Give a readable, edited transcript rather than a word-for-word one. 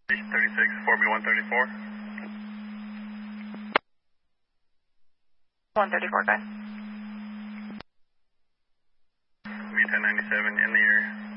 36, 4B134. 134, guys. V1097 in the air.